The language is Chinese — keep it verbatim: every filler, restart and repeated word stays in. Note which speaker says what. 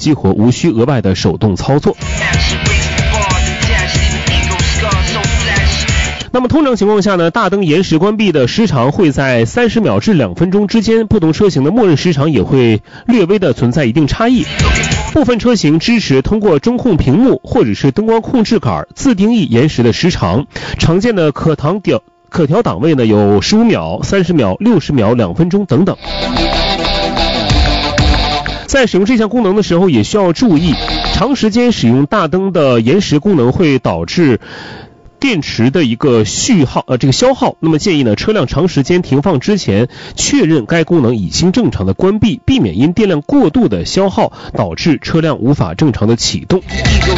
Speaker 1: 激活，无需额外的手动操作。那么通常情况下呢，大灯延时关闭的时长会在三十秒至两分钟之间，不同车型的默认时长也会略微的存在一定差异。部分车型支持通过中控屏幕或者是灯光控制杆自定义延时的时长，常见的可调调可调档位呢有十五秒、三十秒、六十秒、两分钟等等。在使用这项功能的时候也需要注意，长时间使用大灯的延时功能会导致电池的一个续耗呃这个消耗，那么建议呢车辆长时间停放之前确认该功能已经正常的关闭，避免因电量过度的消耗导致车辆无法正常的启动。